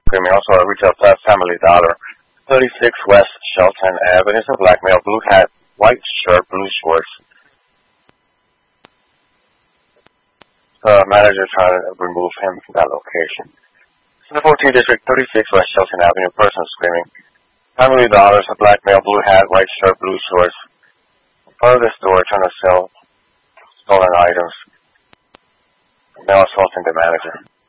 screaming. Also a retail plus Family Dollar. 36 West Shelton Avenue. It's a black male, blue hat, white shirt, blue shorts. Manager trying to remove him from that location. In the 14th District, 36 West Shelton Avenue, person screaming. Family Dollars, a black male, blue hat, white shirt, blue shorts. In front of the store trying to sell stolen items. Now assaulting the manager.